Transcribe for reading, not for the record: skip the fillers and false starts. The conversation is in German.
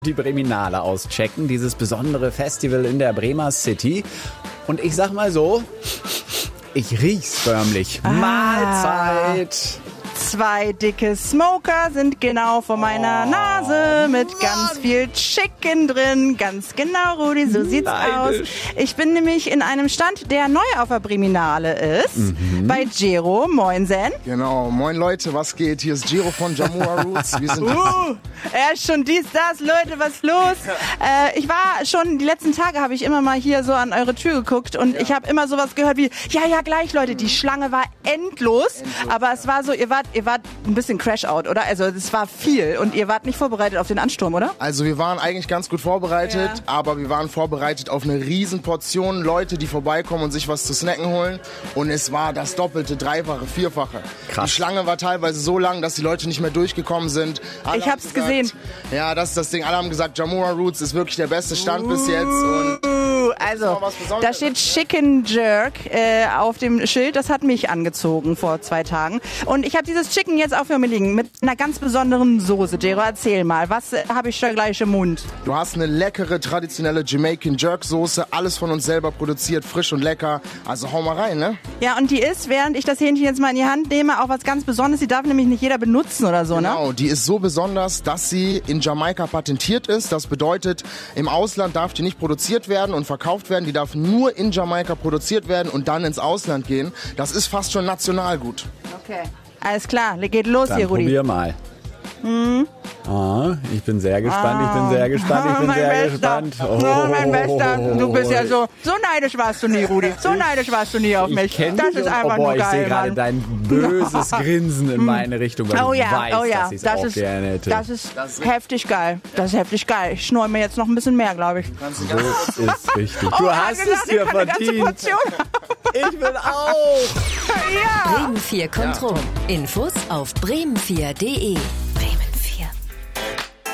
Die Breminale auschecken, dieses besondere Festival in der Bremer City. Und ich sag mal so, ich riech's förmlich. Mahlzeit! 2 dicke Smoker sind genau vor meiner Nase mit ganz viel Chicken drin. Ganz genau, Rudi, so sieht's aus. Ich bin nämlich in einem Stand, der neu auf der Breminale ist. Bei Gero. Moinsen. Genau, moin Leute, was geht? Hier ist Gero von Jamura Roots. Wir sind Er ist schon das, Leute, was los? Ich war schon, die letzten Tage habe ich immer mal hier so an eure Tür geguckt und ich habe immer sowas gehört wie, ja, gleich Leute, die Schlange war endlos, aber es war so, ihr wart ein bisschen Crash-Out, oder? Also es war viel und ihr wart nicht vorbereitet auf den Ansturm, oder? Also wir waren eigentlich ganz gut vorbereitet, aber wir waren vorbereitet auf eine riesen Portion Leute, die vorbeikommen und sich was zu snacken holen. Und es war das Doppelte, Dreifache, Vierfache. Krass. Die Schlange war teilweise so lang, dass die Leute nicht mehr durchgekommen sind. Ich hab's gesehen. Ja, das ist das Ding. Alle haben gesagt, Jamura Roots ist wirklich der beste Stand bis jetzt. Und also, da steht Chicken Jerk auf dem Schild. Das hat mich angezogen vor 2 Tagen. Und ich habe dieses Chicken jetzt auch für mich liegen mit einer ganz besonderen Soße. Gero, erzähl mal, was habe ich da gleich im Mund? Du hast eine leckere, traditionelle Jamaican Jerk Soße. Alles von uns selber produziert, frisch und lecker. Also hau mal rein, ne? Ja, und die ist, während ich das Hähnchen jetzt mal in die Hand nehme, auch was ganz Besonderes. Die darf nämlich nicht jeder benutzen oder so, ne? Genau, die ist so besonders, dass sie in Jamaika patentiert ist. Das bedeutet, im Ausland darf die nicht produziert werden und verkauft werden. Die darf nur in Jamaika produziert werden und dann ins Ausland gehen. Das ist fast schon Nationalgut. Okay. Alles klar, geht los Dann hier, Rudi. probier mal. Ich bin sehr gespannt, ich bin sehr gespannt. Mein Bester, du bist ja so neidisch warst du nie, Rudi. So neidisch warst du nie auf mich. Das ist einfach nur ich sehe geil, gerade Mann. dein böses Grinsen in meine Richtung, weil Oh ich ja, weiß, oh ja, dass ich es auch gerne hätte. das ist heftig geil. Das ist heftig geil. Ich schnurre mir jetzt noch ein bisschen mehr, glaube ich. So ist richtig. Du hast es dir verdient. Ich will auch. Ja. Bremen 4 Kontrolle. Infos auf bremen4.de.